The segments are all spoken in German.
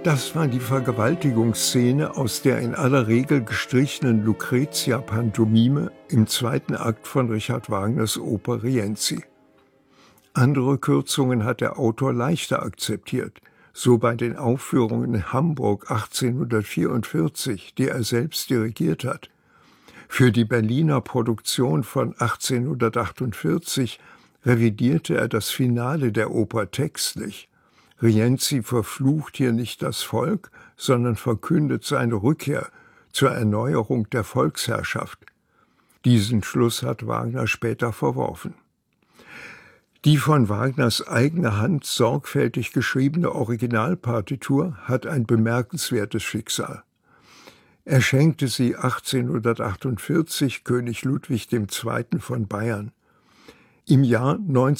Das war die Vergewaltigungsszene aus der in aller Regel gestrichenen Lucretia-Pantomime im zweiten Akt von Richard Wagners Oper Rienzi. Andere Kürzungen hat der Autor leichter akzeptiert, so bei den Aufführungen in Hamburg 1844, die er selbst dirigiert hat. Für die Berliner Produktion von 1848 revidierte er das Finale der Oper textlich. Rienzi verflucht hier nicht das Volk, sondern verkündet seine Rückkehr zur Erneuerung der Volksherrschaft. Diesen Schluss hat Wagner später verworfen. Die von Wagners eigener Hand sorgfältig geschriebene Originalpartitur hat ein bemerkenswertes Schicksal. Er schenkte sie 1848 König Ludwig II. Von Bayern. Im Jahr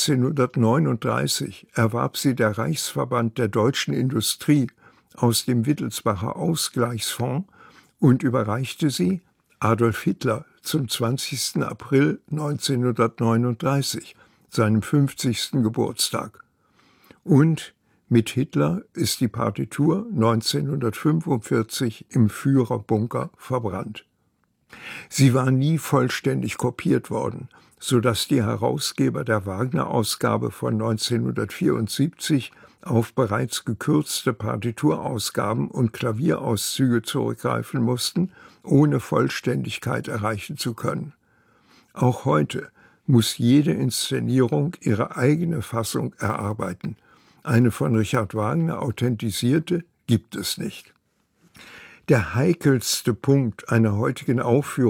1939 erwarb sie der Reichsverband der deutschen Industrie aus dem Wittelsbacher Ausgleichsfonds und überreichte sie Adolf Hitler zum 20. April 1939, seinem 50. Geburtstag. Und mit Hitler ist die Partitur 1945 im Führerbunker verbrannt. Sie war nie vollständig kopiert worden, sodass die Herausgeber der Wagner-Ausgabe von 1974 auf bereits gekürzte Partiturausgaben und Klavierauszüge zurückgreifen mussten, ohne Vollständigkeit erreichen zu können. Auch heute muss jede Inszenierung ihre eigene Fassung erarbeiten. Eine von Richard Wagner authentisierte gibt es nicht. Der heikelste Punkt einer heutigen Aufführung